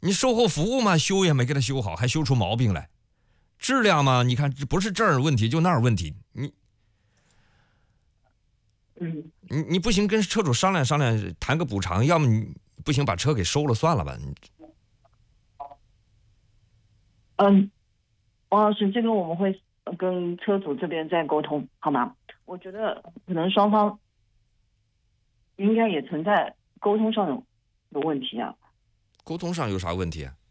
你售后服务嘛，修也没给他修好，还修出毛病来。质量嘛，你看不是这儿问题就那儿问题，你不行，跟车主商量商量，谈个补偿，要么你不行把车给收了算了吧。 王老师，这个我们会跟车主这边再沟通，好吗？我觉得可能双方应该也存在沟通上的问题啊。 沟通上有啥问题啊？